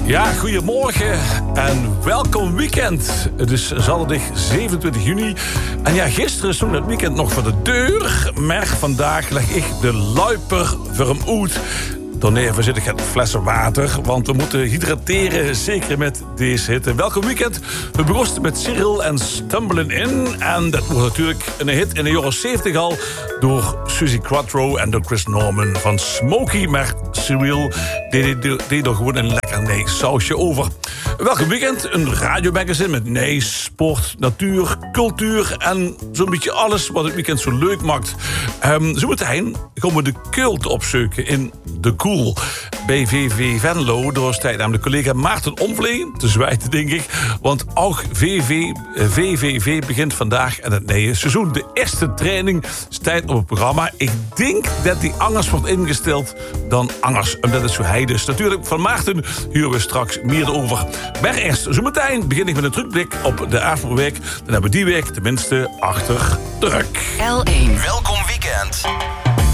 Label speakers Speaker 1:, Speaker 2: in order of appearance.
Speaker 1: Ja, goedemorgen en welkom weekend. Het is zaterdag 27 juni. En ja, gisteren stond het weekend nog voor de deur. Maar vandaag leg ik de luiper voor hem uit. Daarneven zit ik het flessen water, want we moeten hydrateren, zeker met deze hitte. Welkom weekend. We begonnen met Cyril en Stumbling In. En dat wordt natuurlijk een hit in de jaren 70 al door Suzy Quatro en door Chris Norman van Smokey. Maar Cyril deed er gewoon een lekker sausje over. Welkom weekend, een radiomagazine met sport, natuur, cultuur en zo'n beetje alles wat het weekend zo leuk maakt. Zometeen gaan we de cult opzoeken in De Cool. Bij VV Venlo, daar staat namelijk collega Maarten Omvlee te zwijten, denk ik. Want ook VVV begint vandaag aan het nieuwe seizoen. De eerste training staat op het programma. Ik denk dat die anders wordt ingesteld dan anders, omdat het zo heide is. Natuurlijk, van Maarten huren we straks meer over. Maar eerst, zometeen begin ik met een terugblik op de afgelopen week. Dan hebben we die week tenminste achter de rug.
Speaker 2: L1. Welkom weekend.